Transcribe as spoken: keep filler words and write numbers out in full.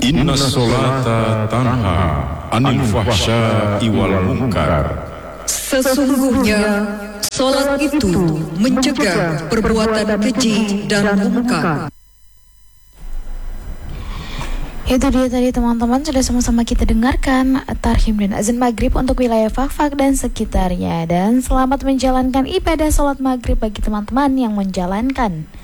Inna sholata tanha anil fahsya'i wal munkar. Sesungguhnya salat itu mencegah perbuatan keji dan mungkar. Itu dia tadi teman-teman, sudah sama-sama kita dengarkan tarhim dan azan maghrib untuk wilayah Fakfak dan sekitarnya. Dan selamat menjalankan ibadah sholat maghrib bagi teman-teman yang menjalankan.